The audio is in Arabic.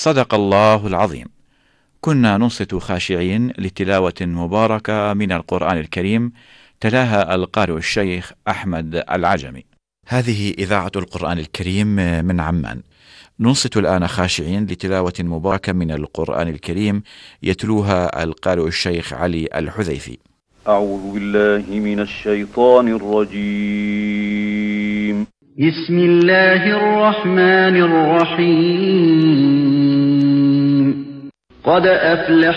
صدق الله العظيم. كنا ننصت خاشعين لتلاوة مباركة من القرآن الكريم، تلاها القارئ الشيخ أحمد العجمي. هذه إذاعة القرآن الكريم من عمان. ننصت الآن خاشعين لتلاوة مباركة من القرآن الكريم، يتلوها القارئ الشيخ علي الحذيفي. أعوذ بالله من الشيطان الرجيم. بسم الله الرحمن الرحيم. قد أفلح